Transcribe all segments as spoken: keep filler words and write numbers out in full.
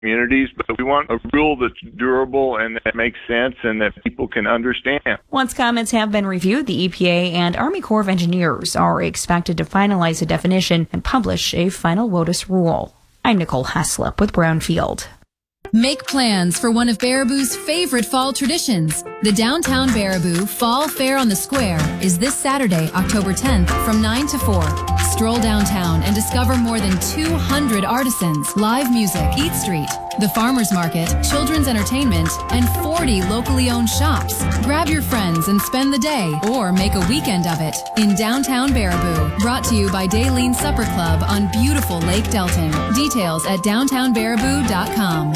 communities, but we want a rule that's durable and that makes sense and that people can understand. Once comments have been reviewed, the E P A and Army Corps of Engineers are expected to finalize a definition and publish a final WOTUS rule. I'm Nicole Heslop with Brownfield. Make plans for one of Baraboo's favorite fall traditions. The Downtown Baraboo Fall Fair on the Square is this Saturday, October tenth, from nine to four. Stroll downtown and discover more than two hundred artisans, live music, Eat Street, the farmers market, children's entertainment, and forty locally owned shops. Grab your friends and spend the day, or make a weekend of it, in Downtown Baraboo. Brought to you by Daleen Supper Club on beautiful Lake Delton. Details at downtown baraboo dot com.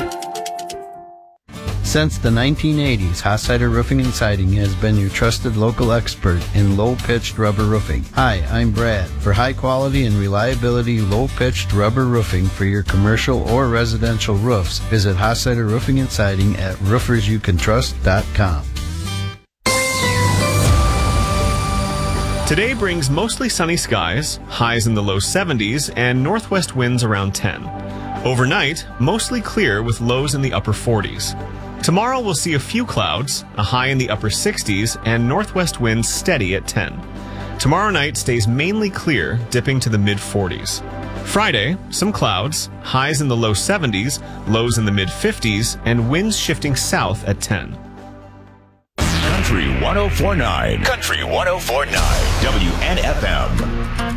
Since the nineteen eighties, Hossider Roofing and Siding has been your trusted local expert in low-pitched rubber roofing. Hi, I'm Brad. For high-quality and reliability low-pitched rubber roofing for your commercial or residential roofs, visit Hossider Roofing and Siding at roofers you can trust dot com. Today brings mostly sunny skies, highs in the low seventies, and northwest winds around ten. Overnight, mostly clear with lows in the upper forties. Tomorrow we'll see a few clouds, a high in the upper sixties, and northwest winds steady at ten. Tomorrow night stays mainly clear, dipping to the mid forties. Friday, some clouds, highs in the low seventies, lows in the mid fifties, and winds shifting south at ten. Country one oh four point nine. Country one oh four point nine. W N F M.